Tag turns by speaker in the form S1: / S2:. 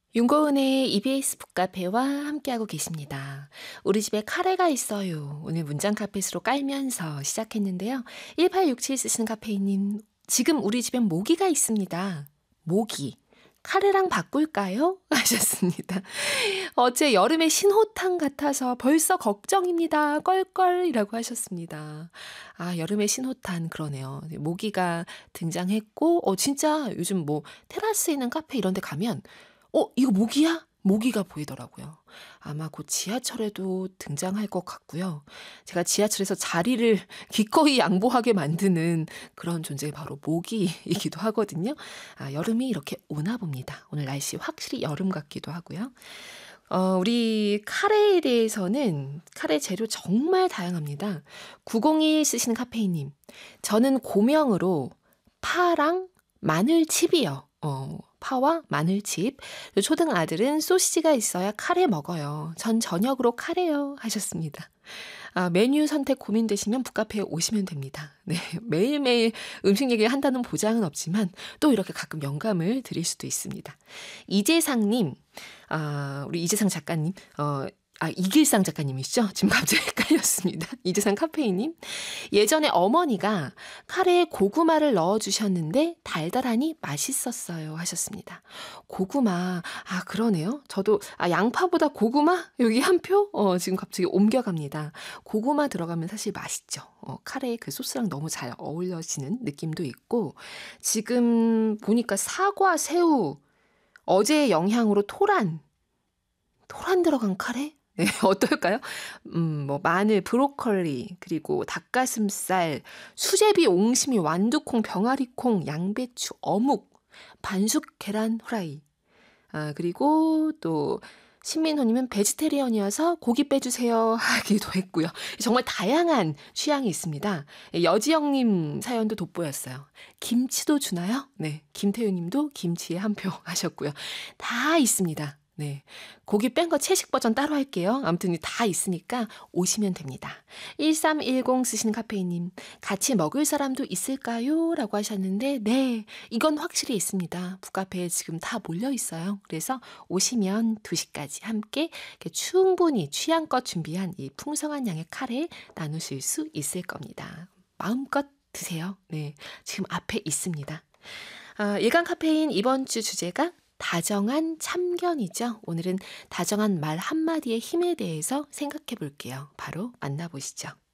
S1: 윤고은의 EBS 북카페와 함께하고 계십니다. 우리 집에 카레가 있어요. 오늘 문장 카펫으로 깔면서 시작했는데요. 1867 쓰시는 카페이님, 지금 우리 집엔 모기가 있습니다. 모기. 카레랑 바꿀까요? 하셨습니다. 어제 여름의 신호탄 같아서 벌써 걱정입니다. 껄껄이라고 하셨습니다. 아, 여름의 신호탄 그러네요. 모기가 등장했고, 진짜 요즘 뭐 테라스에 있는 카페 이런 데 가면 이거 모기야? 모기가 보이더라고요. 아마 곧 지하철에도 등장할 것 같고요. 제가 지하철에서 자리를 기꺼이 양보하게 만드는 그런 존재가 바로 모기이기도 하거든요. 아, 여름이 이렇게 오나 봅니다. 오늘 날씨 확실히 여름 같기도 하고요. 우리 카레에 대해서는 카레 재료 정말 다양합니다. 902 쓰시는 카페이님, 저는 고명으로 파랑 마늘칩이요. 파와 마늘칩. 초등 아들은 소시지가 있어야 카레 먹어요. 전 저녁으로 카레요. 하셨습니다. 아, 메뉴 선택 고민되시면 북카페에 오시면 됩니다. 네, 매일매일 음식 얘기를 한다는 보장은 없지만 또 이렇게 가끔 영감을 드릴 수도 있습니다. 이재상님, 우리 이재상 작가님, 이길상 작가님이시죠? 지금 갑자기 헷갈렸습니다. 이재상 카페이님. 예전에 어머니가 카레에 고구마를 넣어주셨는데 달달하니 맛있었어요. 하셨습니다. 고구마. 아, 그러네요. 저도, 양파보다 고구마? 여기 한 표? 지금 갑자기 옮겨갑니다. 고구마 들어가면 사실 맛있죠. 카레에 그 소스랑 너무 잘 어울려지는 느낌도 있고, 지금 보니까 사과, 새우, 어제의 영향으로 토란 들어간 카레? 네, 어떨까요? 뭐, 마늘, 브로콜리, 그리고 닭가슴살, 수제비, 옹심이, 완두콩, 병아리콩, 양배추, 어묵, 반숙 계란 후라이. 그리고 또, 신민호님은 베지테리언이어서 고기 빼주세요 하기도 했고요. 정말 다양한 취향이 있습니다. 여지영님 사연도 돋보였어요. 김치도 주나요? 네, 김태우님도 김치에 한 표 하셨고요. 다 있습니다. 네. 고기 뺀 거 채식 버전 따로 할게요. 아무튼 다 있으니까 오시면 됩니다. 1310 쓰시는 카페이님, 같이 먹을 사람도 있을까요? 라고 하셨는데, 네. 이건 확실히 있습니다. 북카페에 지금 다 몰려 있어요. 그래서 오시면 2시까지 함께 충분히 취향껏 준비한 이 풍성한 양의 카레 나누실 수 있을 겁니다. 마음껏 드세요. 네. 지금 앞에 있습니다. 일간 카페인 이번 주 주제가 다정한 참견이죠. 오늘은 다정한 말 한마디의 힘에 대해서 생각해 볼게요. 바로 만나보시죠.